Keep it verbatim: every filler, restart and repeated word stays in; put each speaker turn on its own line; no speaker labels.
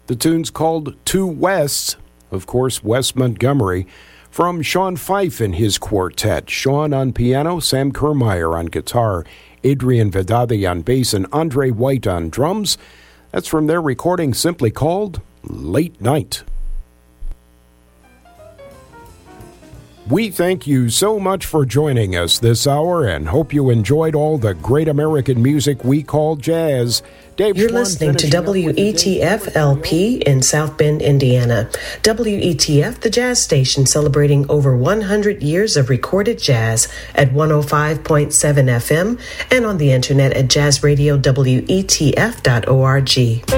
The tune's called Two Wests, of course, Wes Montgomery, from Sean Fife and his quartet. Sean on piano, Sam Kermeyer on guitar, Adrian Vedadi on bass, and Andre White on drums. That's from their recording simply called Late Night. We thank you so much for joining us this hour and hope you enjoyed all the great American music we call jazz. Dave
You're
Schwann
listening to
finishing up
W
with
E
the
T F
Dave
L P in South Bend, Indiana. W E T F, the jazz station celebrating over one hundred years of recorded jazz at one oh five point seven F M and on the internet at jazz radio W E T F dot org.